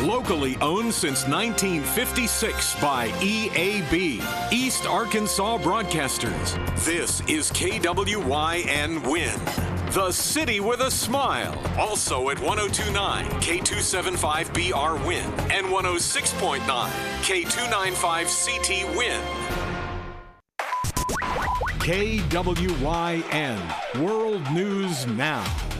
Locally owned since 1956 by EAB, East Arkansas Broadcasters. This is KWYN Win, the city with a smile. Also at 102.9 K275BR Win and 106.9 K295CT Win. KWYN World News Now.